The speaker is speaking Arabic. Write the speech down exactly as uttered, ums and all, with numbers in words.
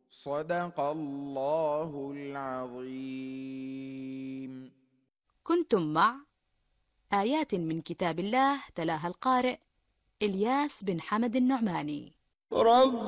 صدق الله العظيم. كنتم مع آيات من كتاب الله تلاها القارئ إلياس بن حمد النعماني. رب